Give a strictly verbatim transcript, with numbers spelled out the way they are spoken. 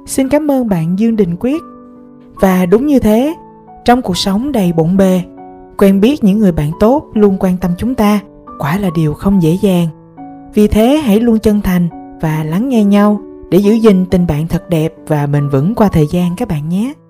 Xin cảm ơn bạn Dương Đình Quyết. Và đúng như thế, trong cuộc sống đầy bộn bề, quen biết những người bạn tốt luôn quan tâm chúng ta quả là điều không dễ dàng. Vì thế hãy luôn chân thành và lắng nghe nhau để giữ gìn tình bạn thật đẹp và bền vững qua thời gian các bạn nhé.